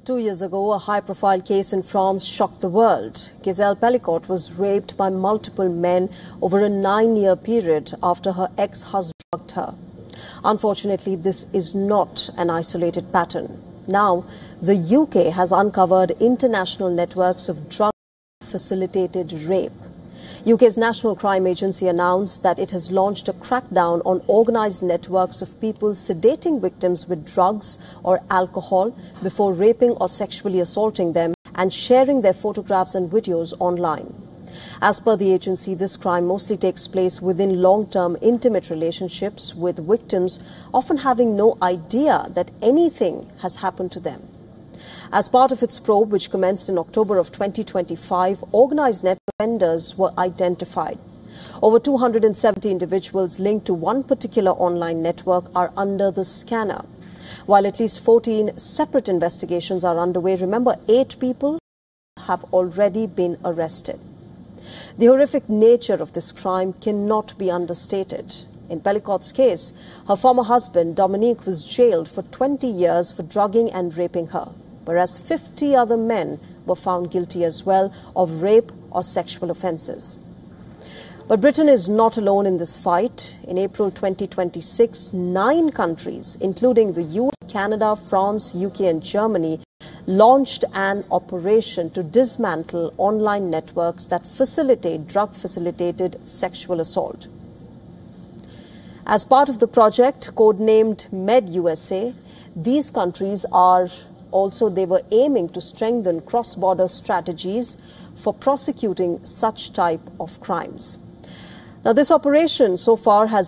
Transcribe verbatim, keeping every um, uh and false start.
Two years ago, a high-profile case in France shocked the world. Gisèle Pelicot was raped by multiple men over a nine-year period after her ex-husband drugged her. Unfortunately, this is not an isolated pattern. Now, the U K has uncovered international networks of drug-facilitated rape. U K's National Crime Agency announced that it has launched a crackdown on organised networks of people sedating victims with drugs or alcohol before raping or sexually assaulting them and sharing their photographs and videos online. As per the agency, this crime mostly takes place within long-term intimate relationships, with victims often having no idea that anything has happened to them. As part of its probe, which commenced in October of twenty twenty-five, organised net offenders were identified. Over two hundred seventy individuals linked to one particular online network are under the scanner. While at least fourteen separate investigations are underway, remember, eight people have already been arrested. The horrific nature of this crime cannot be understated. In Pelicot's case, her former husband, Dominique, was jailed for twenty years for drugging and raping her, whereas fifty other men were found guilty as well of rape or sexual offences. But Britain is not alone in this fight. In April twenty twenty-six, nine countries, including the U S, Canada, France, U K and Germany, launched an operation to dismantle online networks that facilitate drug-facilitated sexual assault. As part of the project, codenamed MedUSA, these countries are also, they were aiming to strengthen cross-border strategies for prosecuting such type of crimes. Now, this operation so far has